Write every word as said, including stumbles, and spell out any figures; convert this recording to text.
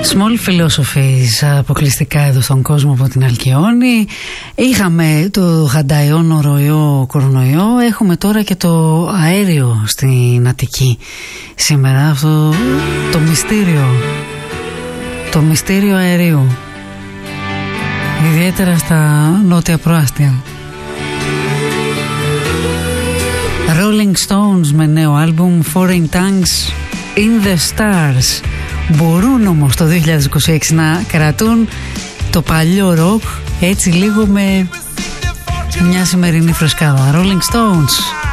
Small Philosophies αποκλειστικά εδώ στον κόσμο από την Αλκιόνη. Είχαμε το χανταϊό νοροϊό κορονοϊό. Έχουμε τώρα και το αέριο στην Αττική σήμερα. Αυτό το μυστήριο, το μυστήριο αερίου, ιδιαίτερα στα νότια προάστια. Rolling Stones με νέο άλμπουμ Foreign Tongues in the Stars. Μπορούν όμως το δύο χιλιάδες είκοσι έξι να κρατούν το παλιό ροκ έτσι λίγο με μια σημερινή φρεσκάδα. Rolling Stones.